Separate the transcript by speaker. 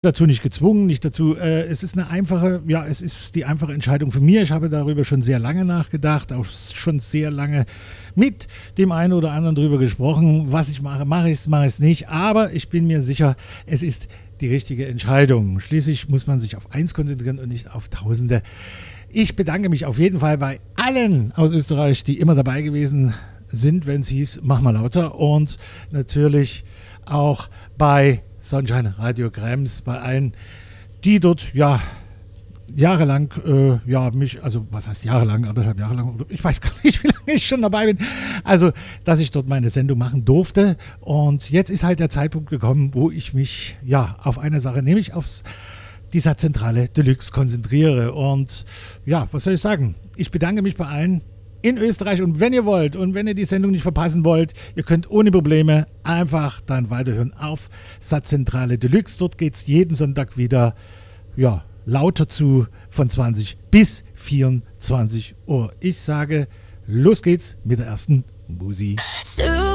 Speaker 1: Dazu nicht gezwungen, nicht dazu. Es ist es ist die einfache Entscheidung für mich. Ich habe darüber schon sehr lange nachgedacht, auch schon sehr lange mit dem einen oder anderen drüber gesprochen. Was ich mache ich es nicht. Aber ich bin mir sicher, es ist die richtige Entscheidung. Schließlich muss man sich auf eins konzentrieren und nicht auf Tausende. Ich bedanke mich auf jeden Fall bei allen aus Österreich, die immer dabei gewesen sind, wenn es hieß, mach mal lauter. Und natürlich auch bei Sunshine Radio Krems, bei allen, die dort jahrelang, was heißt jahrelang, 1,5 Jahre lang, ich weiß gar nicht, wie lange ich schon dabei bin, also, dass ich dort meine Sendung machen durfte. Und jetzt ist halt der Zeitpunkt gekommen, wo ich mich, auf eine Sache, nämlich auf dieser Zentrale Deluxe konzentriere. Und was soll ich sagen? Ich bedanke mich bei allen in Österreich, und wenn ihr wollt und wenn ihr die Sendung nicht verpassen wollt, ihr könnt ohne Probleme einfach dann weiterhören auf Satzzentrale Deluxe. Dort geht es jeden Sonntag wieder lauter zu von 20 bis 24 Uhr. Ich sage, los geht's mit der ersten Musi.